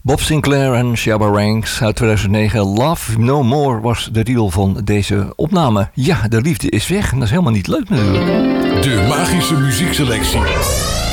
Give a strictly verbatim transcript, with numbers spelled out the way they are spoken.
Bob Sinclair en Shabba Ranks uit tweeduizend negen. Love No More was de titel van deze opname. Ja, de liefde is weg. En dat is helemaal niet leuk natuurlijk. De magische muziekselectie.